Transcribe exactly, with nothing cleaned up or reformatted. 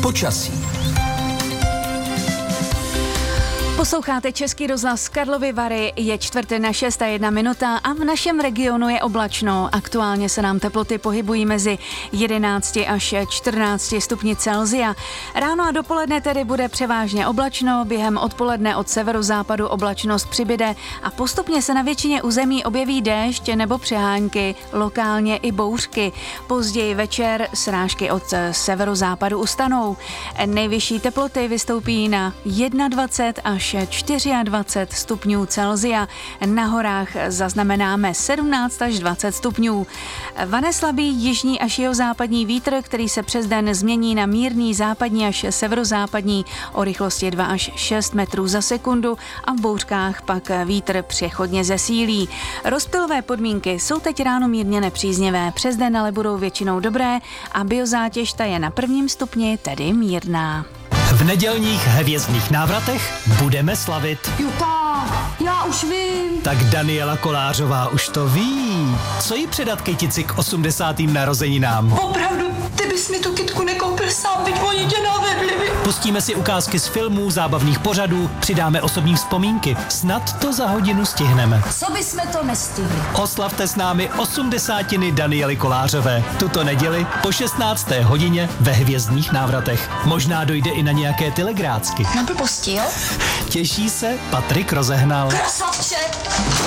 Počasí. Posloucháte Český rozhlas Karlovy Vary, je čtvrté na šest a jedna minuta a v našem regionu je oblačno. Aktuálně se nám teploty pohybují mezi jedenácti až čtrnácti stupni Celsia. Ráno a dopoledne tedy bude převážně oblačno, během odpoledne od severozápadu oblačnost přibyde a postupně se na většině území objeví déšť nebo přehánky, lokálně i bouřky. Později večer srážky od severozápadu ustanou. Nejvyšší teploty vystoupí na dvacet jedna až dvacet čtyři stupňů Celsia. Na horách zaznamenáme sedmnáct až dvacet stupňů. Vane slabý jižní až jihozápadní vítr, který se přes den změní na mírný západní až severozápadní o rychlosti dva až šest metrů za sekundu a v bouřkách pak vítr přechodně zesílí. Rozptylové podmínky jsou teď ráno mírně nepříznivé, přes den ale budou většinou dobré a biozátěž ta je na prvním stupni, tedy mírná. V nedělních hvězdných návratech budeme slavit. Juta, já už vím. Tak Daniela Kolářová už to ví. Co jí předat kytici k osmdesátým narozeninám? Opravdu, ty bys mi tu kytku nekoupil sám, byť oni tě navedli. Pustíme si ukázky z filmů, zábavných pořadů, přidáme osobní vzpomínky. Snad to za hodinu stihneme. Co bysme to nestihli? Oslavte s námi osmdesátiny Daniely Kolářové. Tuto neděli po šestnácté hodině ve hvězdných návratech. Možná dojde i na nějaké telegrácky. Na blbosti, jo? Těší se Patrik Rozehnal. Krasavče!